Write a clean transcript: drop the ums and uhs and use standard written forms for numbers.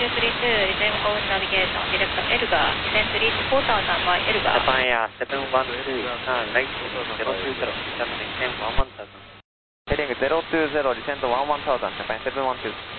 you please resume on navigation direct Elgar, descend to reach 4000 by Elgar. Japan Air 712, right 020, descend 11,000. Heading 020, descend 11,000, Japan 712.